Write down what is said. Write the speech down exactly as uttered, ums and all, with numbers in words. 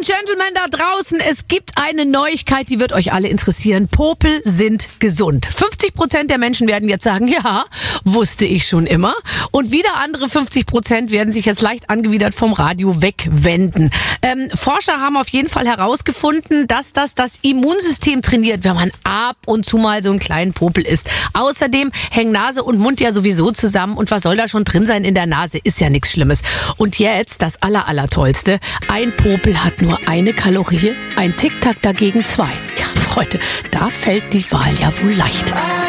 and Gentlemen da draußen, es gibt eine Neuigkeit, die wird euch alle interessieren. Popel sind gesund. fünfzig Prozent der Menschen werden jetzt sagen, ja, wusste ich schon immer. Und wieder andere fünfzig Prozent werden sich jetzt leicht angewidert vom Radio wegwenden. Ähm, Forscher haben auf jeden Fall herausgefunden, dass das das Immunsystem trainiert, wenn man ab und zu mal so einen kleinen Popel isst. Außerdem hängen Nase und Mund ja sowieso zusammen. Und was soll da schon drin sein in der Nase? Ist ja nichts Schlimmes. Und jetzt das aller, aller Tollste. Ein Popel hat nur eine Kalorie, ein Tic-Tac dagegen zwei. Ja, Freunde, da fällt die Wahl ja wohl leicht.